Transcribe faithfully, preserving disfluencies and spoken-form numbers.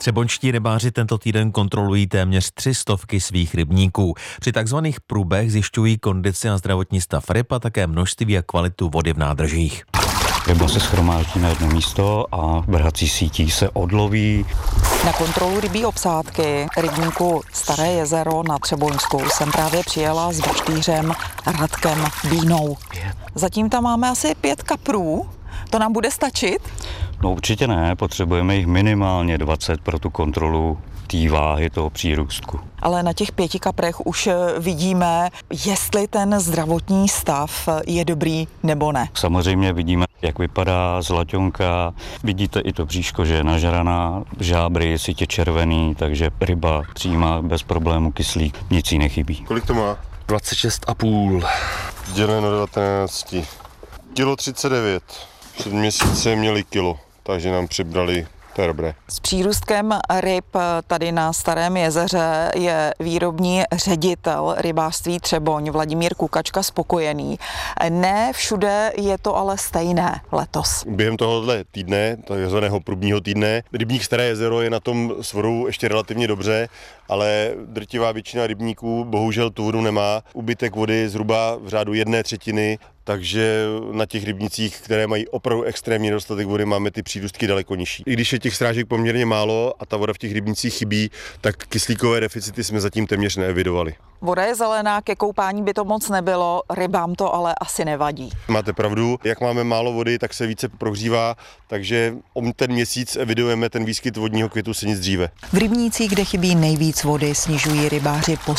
Třeboňští rybáři tento týden kontrolují téměř tři stovky svých rybníků. Při takzvaných průbech zjišťují kondici a zdravotní stav ryb a také množství a kvalitu vody v nádržích. Ryba se shromáždí na jedno místo a vrhací sítí se odloví. Na kontrolu rybí obsádky rybníku Staré jezero na Třeboňsku jsem právě přijela s baštýřem Radkem Bínou. Zatím tam máme asi pět kaprů. To nám bude stačit? No určitě ne, potřebujeme jich minimálně dvacet pro tu kontrolu té váhy toho přírůstku. Ale na těch pěti kaprech už vidíme, jestli ten zdravotní stav je dobrý nebo ne. Samozřejmě vidíme, jak vypadá zlaťonka, vidíte i to bříško, že je nažraná, žábry, sítě červený, takže ryba přijímá bez problému kyslík, nic jí nechybí. Kolik to má? dvacet šest a půl. Děleno devatenáct. Kilo třicet devět. Před měsícem měli kilo, takže nám přibrali. To je dobré. S přírůstkem ryb tady na Starém jezeře je výrobní ředitel rybářství Třeboň Vladimír Kukačka spokojený. Ne všude je to ale stejné letos. Během tohohle týdne, takzvaného průbního týdne, rybník Staré jezero je na tom s vodou ještě relativně dobře, ale drtivá většina rybníků bohužel tu vodu nemá. Úbytek vody zhruba v řádu jedné třetiny, takže na těch rybnících, které mají opravdu extrémní nedostatek vody, máme ty přírůstky daleko nižší. I když je těch srážek poměrně málo a ta voda v těch rybnících chybí, tak kyslíkové deficity jsme zatím téměř neevidovali. Voda je zelená, ke koupání by to moc nebylo, rybám to ale asi nevadí. Máte pravdu, jak máme málo vody, tak se více prohřívá, takže o ten měsíc evidujeme ten výskyt vodního květu sinic dříve. V rybnících, kde chybí nejvíc vody, snižují rybáři